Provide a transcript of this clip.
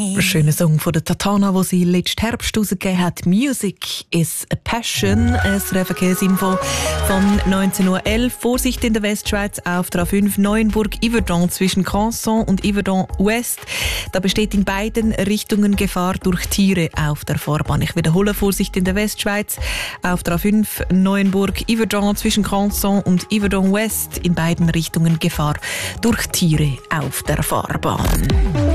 Schöner Song von der Tatana, wo sie letzten Herbst rausgegeben hat. Music is a Passion. Ein Verkehrsinfo von 19:11 Uhr. Vorsicht in der Westschweiz auf der A5 Neuenburg-Yverdon zwischen Canson und Yverdon West. Da besteht in beiden Richtungen Gefahr durch Tiere auf der Fahrbahn. Ich wiederhole, Vorsicht in der Westschweiz auf der A5 Neuenburg-Yverdon zwischen Canson und Yverdon West. In beiden Richtungen Gefahr durch Tiere auf der Fahrbahn.